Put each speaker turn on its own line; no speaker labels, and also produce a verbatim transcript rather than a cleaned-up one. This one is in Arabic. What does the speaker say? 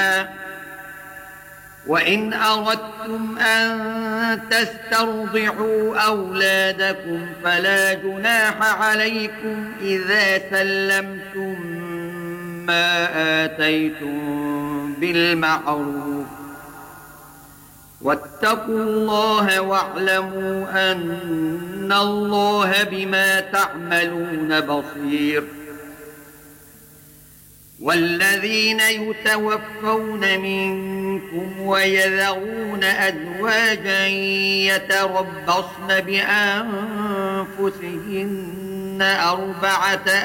وإن أردتم أن تسترضعوا أولادكم فلا جناح عليكم إذا سلمتم ما آتيتم بالمعروف واتقوا الله واعلموا أن الله بما تعملون بصير. والذين يتوفون منكم ويذرون أزواجا يتربصن بأنفسهن أربعة